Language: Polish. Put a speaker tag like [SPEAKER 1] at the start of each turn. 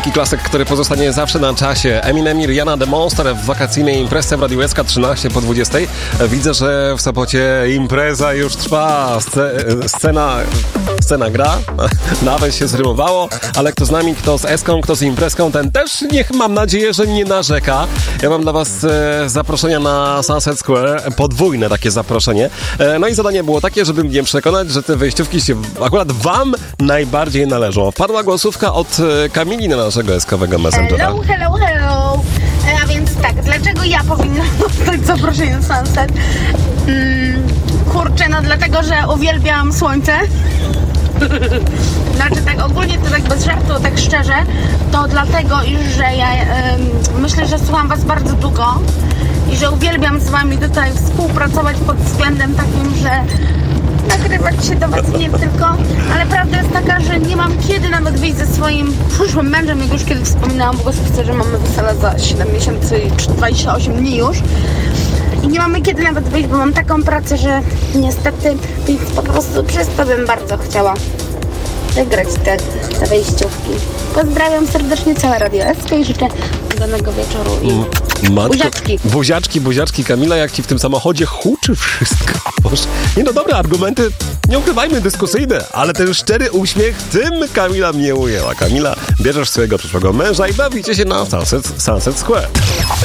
[SPEAKER 1] Taki klasyk, który pozostanie zawsze na czasie. Eminem i Rihanna The Monster w wakacyjnej imprezie w Radiu SK 13 po 20. Widzę, że w Sopocie impreza już trwa. Scena gra. Nawet się zrymowało, ale kto z nami, kto z Eską, kto z imprezką, ten też mam nadzieję, że nie narzeka. Ja mam dla was zaproszenia na Sunset Square. Podwójne takie zaproszenie. No i zadanie było takie, żeby mnie przekonać, że te wejściówki się akurat wam najbardziej należą. Padła głosówka od Kamili na naszego eskowego Messengera.
[SPEAKER 2] Hello. A więc tak, dlaczego ja powinnam dostać zaproszenie na Sunset? Kurczę, no dlatego, że uwielbiam słońce. Znaczy tak ogólnie, to tak bez żartu, tak szczerze, to dlatego, że ja myślę, że słucham was bardzo długo i że uwielbiam z wami tutaj współpracować pod względem takim, że nagrywać się do was nie tylko, ale prawda jest taka, że nie mam kiedy nawet wyjść ze swoim przyszłym mężem, jak już kiedyś wspominałam, bo chcę, że mamy wesele za 7 miesięcy i 28 dni już. I nie mamy kiedy nawet wyjść, bo mam taką pracę, że niestety, więc po prostu przez to bym bardzo chciała wygrać te wejściówki. Pozdrawiam serdecznie całe Radio SK i życzę udanego wieczoru i
[SPEAKER 1] buziaczki. Kamila, jak ci w tym samochodzie huczy wszystko. Boże. Nie no, dobre argumenty, nie ukrywajmy, dyskusyjne, ale ten szczery uśmiech, tym Kamila mnie ujęła. Kamila, bierzesz swojego przyszłego męża i bawicie się na Sunset Square.